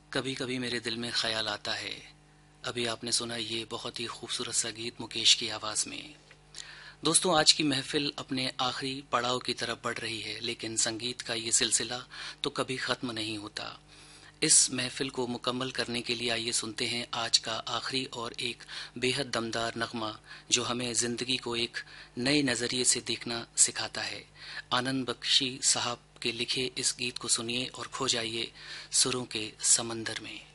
कभी कभी मेरे दिल में ख्याल आता है। अभी आपने सुना ये बहुत ही खूबसूरत सा गीत मुकेश की आवाज में। दोस्तों, आज की महफिल अपने आखिरी पड़ाव की तरफ बढ़ रही है, लेकिन संगीत का ये सिलसिला तो कभी खत्म नहीं होता। इस महफिल को मुकम्मल करने के लिए आइए सुनते हैं आज का आखिरी और एक बेहद दमदार नगमा, जो हमें जिंदगी को एक नए नजरिए से देखना सिखाता है। आनंद बख्शी साहब के लिखे इस गीत को सुनिए और खो जाइए सुरों के समंदर में।